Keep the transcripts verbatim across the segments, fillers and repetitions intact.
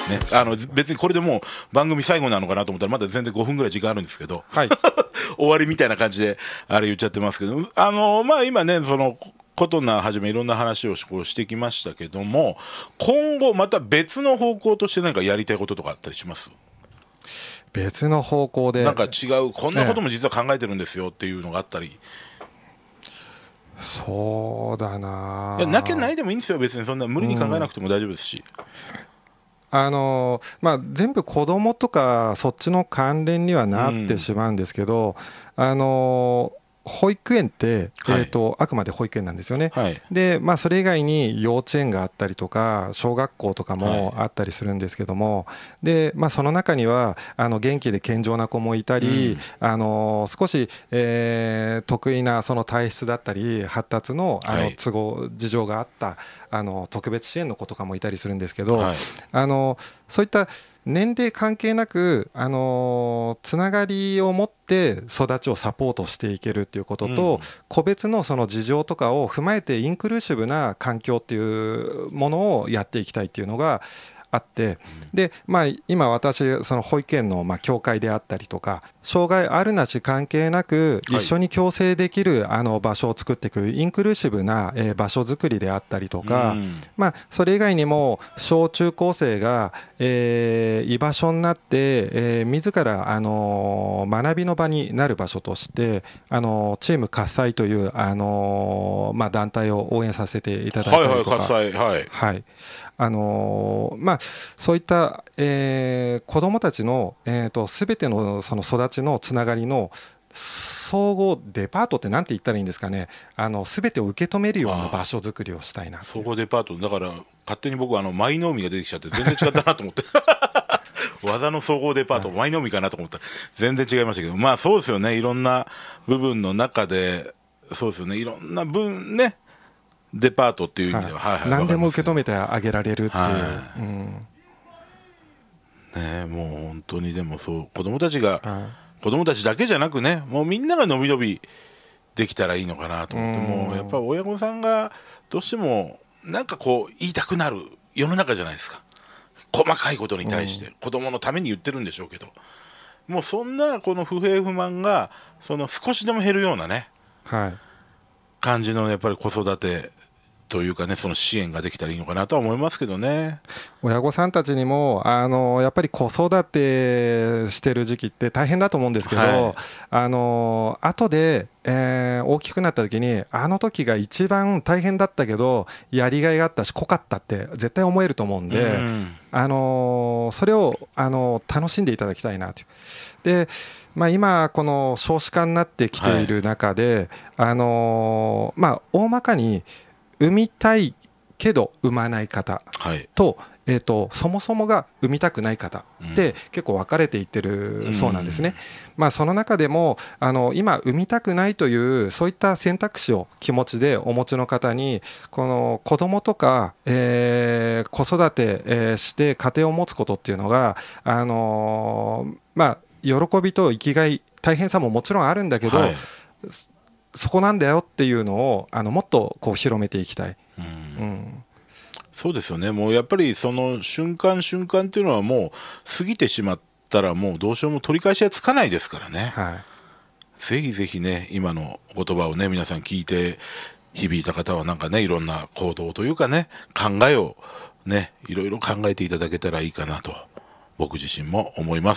ね、あの別にこれでもう番組最後なのかなと思ったらまだ全然ごふんぐらい時間あるんですけど、はい、終わりみたいな感じであれ言っちゃってますけど、あの、まあ、今ねそのコトナはじめいろんな話をこうしてきましたけども、今後また別の方向として何かやりたいこととかあったりします？ 別の方向でなんか違うこんなことも実は考えてるんですよっていうのがあったり。 そうだな、 いやなきゃないでもいいんですよ、別にそんな無理に考えなくても大丈夫ですし、 うん、あのまあ、全部子供とかそっちの関連にはなってしまうんですけど、うん、あの保育園って、はい、えーと、あくまで保育園なんですよね、はい、でまあ、それ以外に幼稚園があったりとか小学校とかもあったりするんですけども、はい、でまあ、その中にはあの元気で健常な子もいたり、うん、あの少し、えー、得意なその体質だったり発達の、あの都合事情があったあの特別支援の子とかもいたりするんですけど、はい、あのそういった年齢関係なく、あのー、つながりを持って育ちをサポートしていけるっていうことと、うん、個別のその事情とかを踏まえてインクルーシブな環境っていうものをやっていきたいっていうのがあって、で、まあ、今私その保育園のまあ協会であったりとか障害あるなし関係なく一緒に共生できるあの場所を作っていくインクルーシブな場所づくりであったりとか、まあそれ以外にも小中高生がえ居場所になってえ自らあの学びの場になる場所としてあのチーム喝采というあのまあ団体を応援させていただいたりとか、はいはい喝采はいはいあのーまあ、そういった、えー、子どもたちの、えーと、全てのその育ちのつながりの総合デパートってなんて言ったらいいんですかね、あの全てを受け止めるような場所づくりをしたいな。 総合デパートだから勝手に僕はあの舞の海が出てきちゃって全然違ったなと思って技の総合デパート、はい、舞の海かなと思ったら全然違いましたけど、まあそうですよね、いろんな部分の中でそうですよね、いろんな分ねデパートっていう意味では、はいはいはい、 何でも受け止めてあげられるっていう、はいうんね、もう本当にでもそう子供たちが、はい、子供たちだけじゃなくね、もうみんながのびのびできたらいいのかなと思って、もうやっぱ親御さんがどうしてもなんかこう言いたくなる世の中じゃないですか、細かいことに対して子供のために言ってるんでしょうけど、もうそんなこの不平不満がその少しでも減るようなね、はい、感じのやっぱり子育てというかね、その支援ができたらいいのかなとは思いますけどね。 親御さんたちにもあのやっぱり子育てしてる時期って大変だと思うんですけど、はい、あの後で、えー、大きくなった時にあの時が一番大変だったけどやりがいがあったし濃かったって絶対思えると思うんで、うん、あのそれをあの楽しんでいただきたいなと。でまあ、今この少子化になってきている中で、はい、あのまあ、大まかに産みたいけど産まない方と、はいえー、とそもそもが産みたくない方って結構分かれていってるそうなんですね、うんまあ、その中でもあの今産みたくないというそういった選択肢を気持ちでお持ちの方にこの子供とか、えー、子育て、えー、して家庭を持つことっていうのがあのー、まあ喜びと生きがい大変さももちろんあるんだけど、はいそこなんだよっていうのをあのもっとこう広めていきたい、うんうん、 そうですよね。もうやっぱりその瞬間瞬間っていうのはもう過ぎてしまったらもうどうしようも取り返しはつかないですからね、はい、ぜひぜひね今の言葉をね皆さん聞いて響いた方はなんかねいろんな行動というかね考えをねいろいろ考えていただけたらいいかなと僕自身も思います。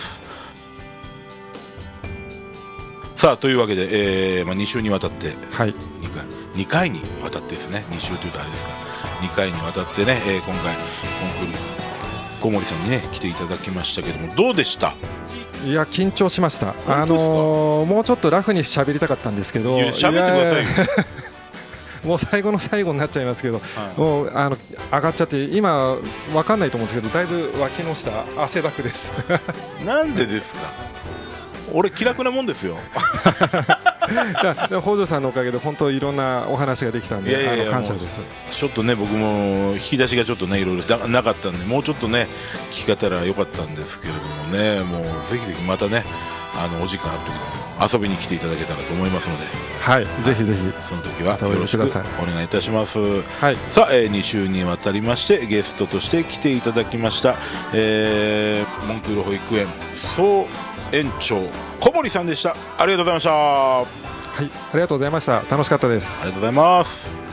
さあというわけで、えーまあ、に週にわたって、はい、にかいにかいにわたってですねに週というとあれですがにかいにわたってね、えー、今回コンクール小森さんにね来ていただきましたけどもどうでした？ いや緊張しました。あのー、もうちょっとラフに喋りたかったんですけど喋ってくださいよもう最後の最後になっちゃいますけど、はい、もうあの上がっちゃって今分かんないと思うんですけどだいぶ脇の下汗だくですなんでですか？俺気楽なもんですよ北条さんのおかげで本当いろんなお話ができたんでいやいやいやあの感謝です。 ちょっとね僕も引き出しがちょっとねいろいろなかったんでもうちょっとね聞き方らよかったんですけれどもねもうぜひぜひまたねあのお時間ある時に遊びに来ていただけたらと思いますので、 はい、ぜひぜひその時はよろしくお願いいたします。 はい、 さあ、えー、に週にわたりましてゲストとして来ていただきました、えー、モンクール保育園総園長小森さんでした。ありがとうございました。はい、ありがとうございました。楽しかったです。 ありがとうございます。